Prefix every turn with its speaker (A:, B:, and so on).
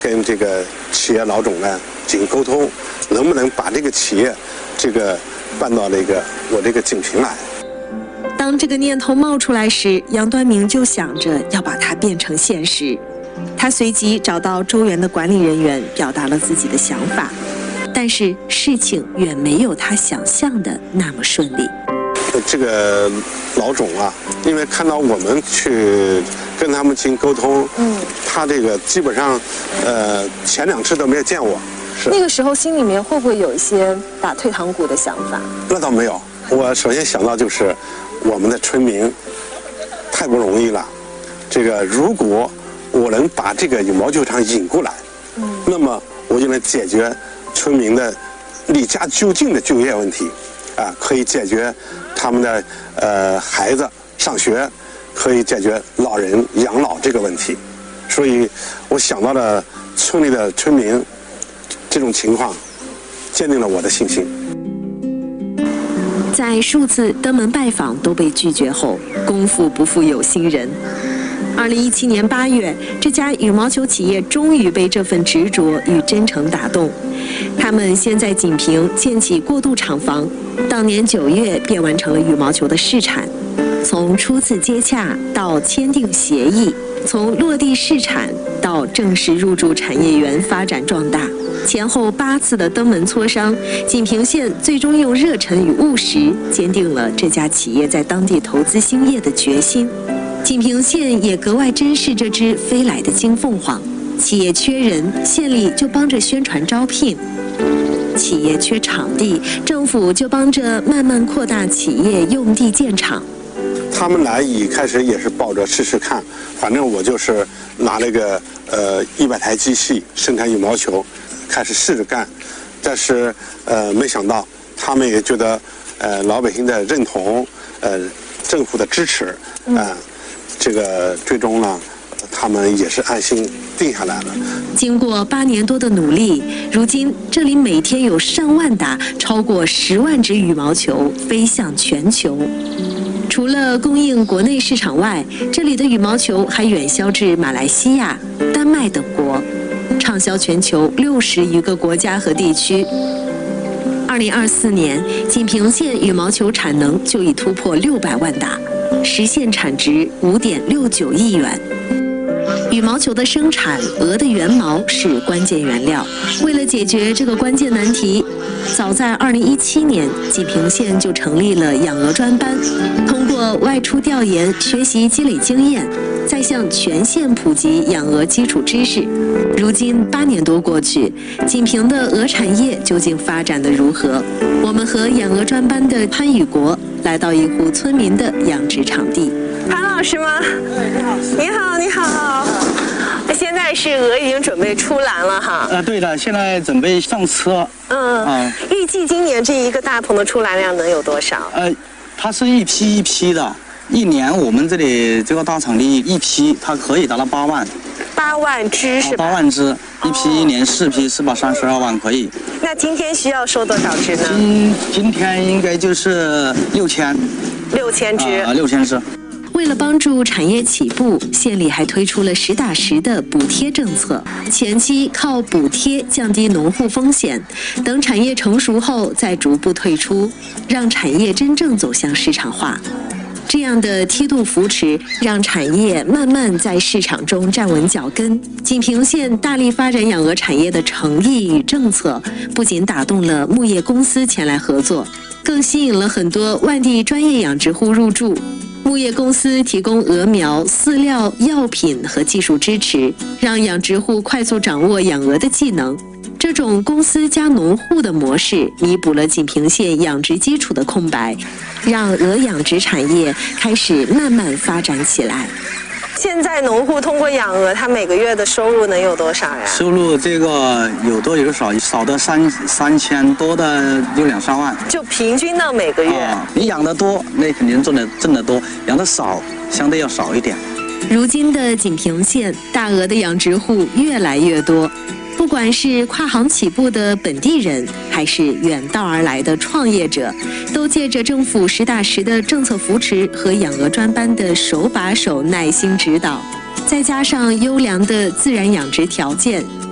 A: 跟这个企业老总呢进行沟通，能不能把这个企业办到我这个锦屏来。
B: 当这个念头冒出来时，杨端明就想着要把它变成现实。他随即找到周园的管理人员，表达了自己的想法。但是事情远没有他想象的那么顺利。
A: 这个老总啊，因为看到我们去跟他们进行沟通，他这个基本上，前2次都没有见我。
C: 那个时候心里面会不会有一些打退堂鼓的想法？
A: 那倒没有，我首先想到就是我们的村民太不容易了。这个如果我能把这个羽毛球场引过来，那么我就能解决村民的离家就近的就业问题，可以解决他们的孩子上学，可以解决老人养老这个问题。所以我想到了村里的村民这种情况，坚定了我的信心。
B: 在数次登门拜访都被拒绝后，功夫不负有心人。2017年8月，这家羽毛球企业终于被这份执着与真诚打动。他们先在锦屏建起过渡厂房，当年9月便完成了羽毛球的试产。从初次接洽到签订协议，从落地试产到正式入驻产业园发展壮大，前后8次的登门磋商，锦屏县最终用热忱与务实坚定了这家企业在当地投资兴业的决心。锦屏县也格外珍视这只飞来的金凤凰，企业缺人，县里就帮着宣传招聘；企业缺场地，政府就帮着慢慢扩大企业用地建厂。
A: 他们来一开始也是抱着试试看，反正我就是拿了个100台机器生产羽毛球，开始试着干。但是没想到他们也觉得老百姓的认同，政府的支持，这个最终呢，他们也是安心定下来了。
B: 经过8年多的努力，如今这里每天有上万打超过10万只羽毛球飞向全球。除了供应国内市场外，这里的羽毛球还远销至马来西亚、丹麦等国，畅销全球60余个国家和地区。2024年，锦屏县羽毛球产能就已突破600万打，实现产值5.69亿元。羽毛球的生产，鹅的原毛是关键原料。为了解决这个关键难题，早在2017年，锦屏县就成立了养鹅专班，通过外出调研学习积累经验，再向全县普及养鹅基础知识。如今8年多过去，锦屏的鹅产业究竟发展得如何？我们和养鹅专班的潘宇国来到一户村民的养殖场地。潘老师吗？你好，你好。现在是鹅已经准备出栏了哈。
D: 对的，现在准备上车。
B: 预计今年这一个大棚的出栏量能有多少？
D: 它是一批一批的，一年我们这里这个大场地一批它可以达到8万。
B: 8万只是吧
D: ？8万只，一批一年4批，432万可以。
B: 那今天需要收多少只呢？
D: 今天应该就是6000。
B: 6000只。
D: 6000只。
B: 为了帮助产业起步，县里还推出了实打实的补贴政策。前期靠补贴降低农户风险，等产业成熟后再逐步退出，让产业真正走向市场化。这样的梯度扶持，让产业慢慢在市场中站稳脚跟。锦屏县大力发展养鹅产业的诚意与政策，不仅打动了牧业公司前来合作，更吸引了很多外地专业养殖户入驻。牧业公司提供鹅苗、饲料、药品和技术支持，让养殖户快速掌握养鹅的技能。这种公司加农户的模式，弥补了锦屏县养殖基础的空白，让鹅养殖产业开始慢慢发展起来。现在农户通过养鹅，他每个月的收入能有多少呀？
D: 收入这个有多有少，少的3000，多的就2、3万。
B: 就平均到每个月。
D: 你养得多，那肯定挣得多；养得少，相对要少一点。
B: 如今的锦屏县大鹅的养殖户越来越多。不管是跨行起步的本地人，还是远道而来的创业者，都借着政府实打实的政策扶持和养鹅专班的手把手耐心指导，再加上优良的自然养殖条件，